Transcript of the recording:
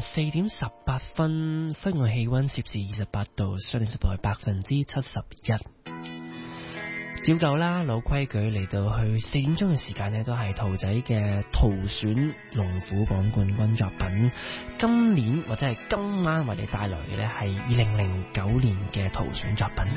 4點18分，室外氣溫攝氏28度，相對濕度係71%。照舊啦，老規矩嚟到去4點鐘嘅時間呢，都係兔仔嘅徒選龍虎榜冠軍作品。今年或者係今晚為你帶來嘅呢，係2009年嘅徒選作品。